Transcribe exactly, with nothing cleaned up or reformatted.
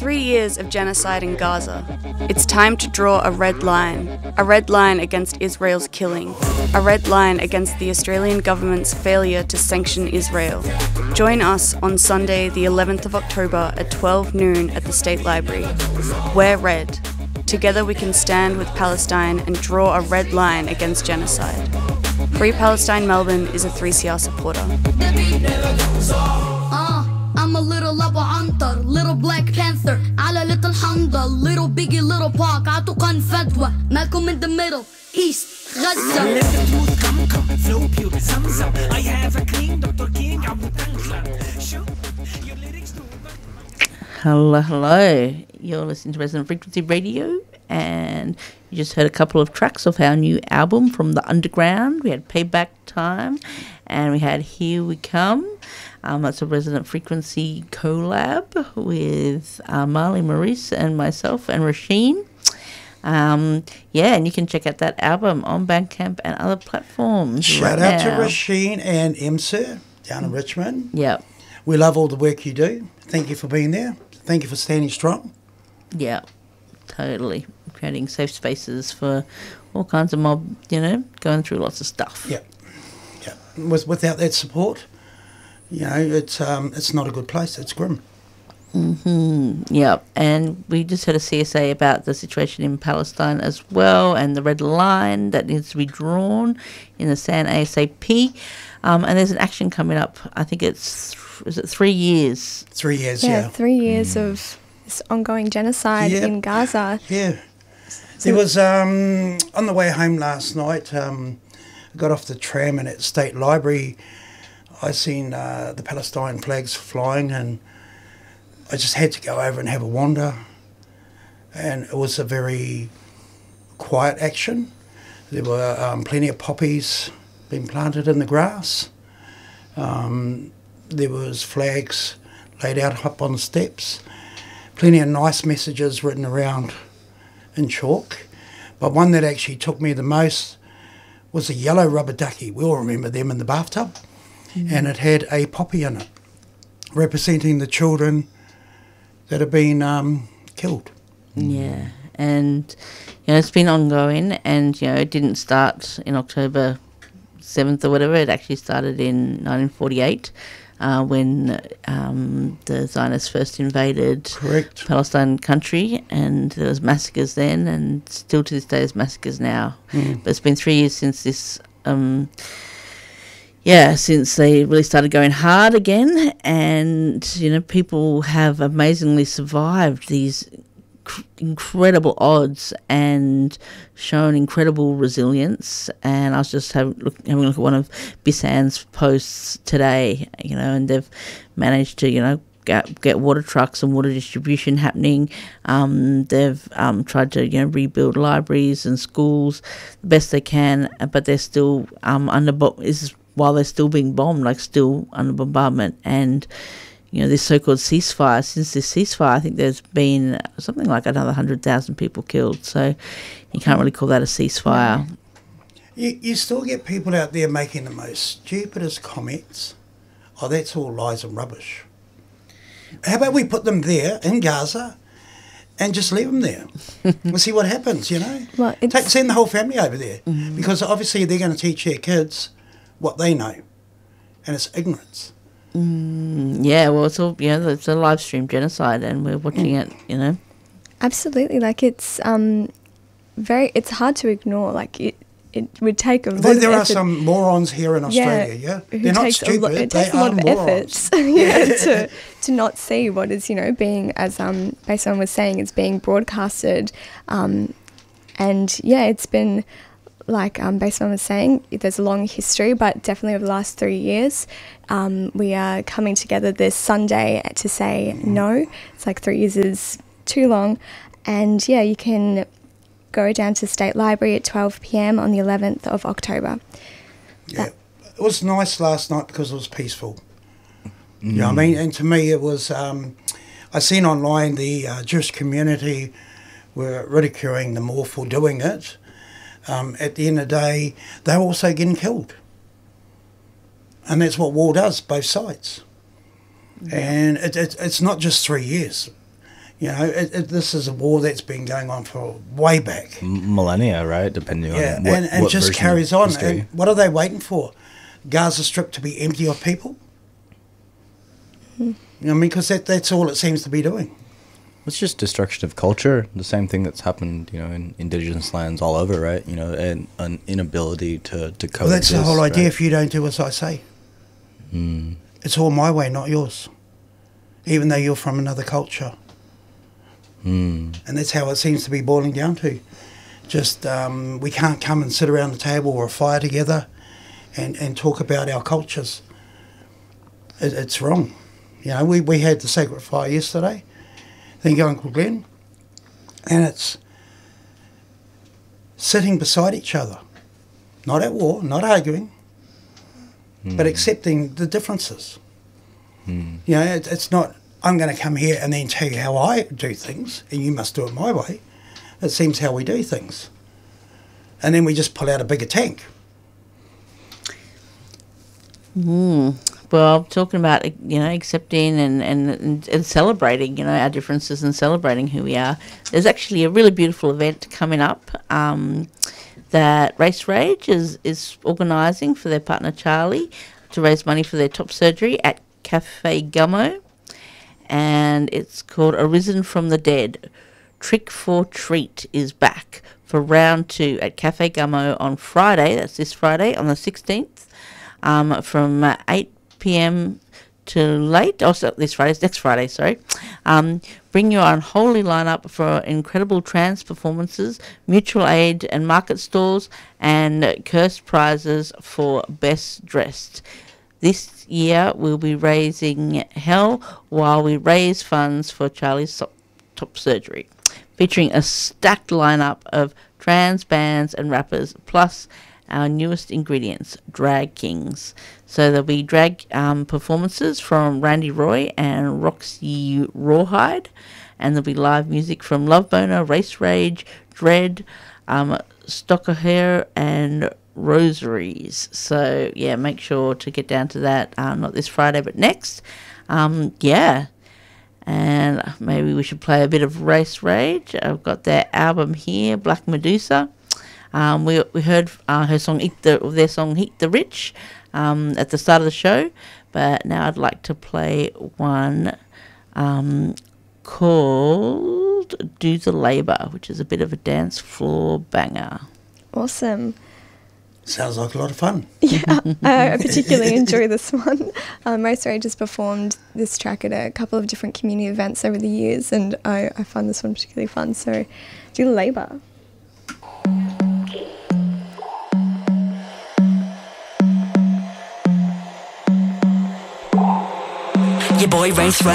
Three years of genocide in Gaza. It's time to draw a red line. A red line against Israel's killing. A red line against the Australian government's failure to sanction Israel. Join us on Sunday, the eleventh of October at twelve noon at the State Library. Wear red. Together we can stand with Palestine and draw a red line against genocide. Free Palestine Melbourne is a three C R supporter. I'm a little Abu Antar, little Black Panther, على little Handa, little Biggie, little Pac, عطوقا فتوى, Malcolm in the middle, East, Gaza. Let the truth come, come, flow pure, Zamzam. I have a clean Doctor King, Abu Tankla. Show your lyrics to... Hello, hello. You're listening to Resonant Frequency Radio, and you just heard a couple of tracks of our new album from The Underground. We had Payback Time, and we had Here We Come. Um, that's a Resonant Frequency collab with uh, Marley Maurice and myself and Rasheen. Um, yeah, and you can check out that album on Bandcamp and other platforms. Shout right out now. to Rasheen and M Sir down in Richmond. Yep. We love all the work you do. Thank you for being there. Thank you for standing strong. Yeah, totally. Creating safe spaces for all kinds of mob, you know, going through lots of stuff. Yeah, yeah. With, without that support, you know, it's um, it's not a good place. It's grim. Mm-hmm. Yeah, and we just had a C S A about the situation in Palestine as well, and the red line that needs to be drawn in the S A N ASAP. Um, and there's an action coming up. I think it's is it three years? Three years. Yeah, Yeah. three years mm. of this ongoing genocide yeah. in Gaza. Yeah. There was um, on the way home last night. Um, I got off the tram, and at the State Library, I seen uh, the Palestine flags flying, and I just had to go over and have a wander. And it was a very quiet action. There were um, plenty of poppies being planted in the grass. Um, there was flags laid out up on the steps. Plenty of nice messages written around in chalk. But one that actually took me the most was a yellow rubber ducky. We all remember them in the bathtub. Mm-hmm. And it had a poppy in it, representing the children that have been um, killed. Yeah, and you know it's been ongoing, and you know it didn't start in October seventh or whatever. It actually started in nineteen forty-eight, uh, when um, the Zionists first invaded Correct. Palestine country, and there was massacres then, and still to this day there's massacres now. Mm. But it's been three years since this. Um, Yeah, since they really started going hard again, and, you know, people have amazingly survived these cr- incredible odds and shown incredible resilience. And I was just have, look, having a look at one of Bissan's posts today, you know, and they've managed to, you know, get, get water trucks and water distribution happening. Um, they've um, tried to, you know, rebuild libraries and schools the best they can, but they're still um, under... Bo- is while they're still being bombed, like still under bombardment. And, you know, this so-called ceasefire, since this ceasefire, I think there's been something like another one hundred thousand people killed. So you can't really call that a ceasefire. You, you still get people out there making the most stupidest comments. Oh, that's all lies and rubbish. How about we put them there in Gaza and just leave them there? We'll see what happens, you know? Well, it's Take, send the whole family over there. Mm-hmm. Because obviously they're going to teach their kids what they know, and it's ignorance. Mm, yeah, well, it's all, you know, it's a live stream genocide, and we're watching it, you know. Absolutely, like it's um, very, it's hard to ignore. Like it, it would take a lot There, of there are effort. some morons here in Australia, yeah? who They're not takes a stupid, lo- it they takes a are lot of morons. effort yeah, to, to not see what is, you know, being, as um, Bason was saying, it's being broadcasted. Um, and yeah, it's been... Like um, Baseman was saying, there's a long history, but definitely over the last three years, um, we are coming together this Sunday to say no. It's like three years is too long. And yeah, you can go down to State Library at twelve p.m. on the eleventh of October. Yeah, it was nice last night because it was peaceful. Mm. You know what I mean? And to me it was, um, I seen online the uh, Jewish community were ridiculing them all for doing it. Um, at the end of the day, they're also getting killed. And that's what war does, both sides. Yeah. And it, it, it's not just three years. You know, it, it, this is a war that's been going on for way back. M- millennia, right? Depending Yeah, on what, and, and what just version carries of on. history. And what are they waiting for? Gaza Strip to be empty of people? Hmm. You know what I mean? Because that, that's all it seems to be doing. It's just destruction of culture. The same thing that's happened, you know, in indigenous lands all over, right? You know, and an inability to to coexist. Well, that's the whole idea. right? If you don't do as I say, Mm. it's all my way, not yours. Even though you're from another culture. Mm. And that's how it seems to be boiling down to. Just um, we can't come and sit around the table or a fire together and, and talk about our cultures. It, it's wrong. You know, we, we had the sacred fire yesterday. Thank you, Uncle Glenn. And it's sitting beside each other. Not at war, not arguing, Mm. but accepting the differences. Mm. You know, it, it's not, I'm going to come here and then tell you how I do things, and you must do it my way. It seems how we do things. And then we just pull out a bigger tank. Mm. Well, talking about, you know, accepting and, and, and, and celebrating, you know, our differences and celebrating who we are. There's actually a really beautiful event coming up um, that Race Rage is, is organising for their partner Charlie to raise money for their top surgery at Cafe Gummo. And it's called Arisen from the Dead. Trick for Treat is back for round two at Cafe Gummo on Friday. That's this Friday on the sixteenth um, from uh, eight p.m. to late. Oh, so this Friday, next Friday, sorry. Um, bring your unholy lineup for incredible trance performances, mutual aid and market stalls, and cursed prizes for best dressed. This year we'll be raising hell while we raise funds for Charlie's top, top surgery, featuring a stacked lineup of trans bands and rappers, plus our newest ingredients, drag kings. So there'll be drag um, performances from Randy Roy and Roxy Rawhide, and there'll be live music from Love Boner, Race Rage, Dread, um, Stocker Hair, and Rosaries. So yeah, make sure to get down to that, um, not this Friday but next. Um, yeah, and maybe we should play a bit of Race Rage. I've got their album here, Black Medusa. Um, we we heard uh, her song, Eat the, their song "Eat the Rich," um, at the start of the show, but now I'd like to play one um, called "Do the Labour," which is a bit of a dance floor banger. Awesome. Sounds like a lot of fun. Yeah, I particularly enjoy this one. Um, Race Rage has performed this track at a couple of different community events over the years, and I, I find this one particularly fun. So, Do the Labour. Your boy Race Rage.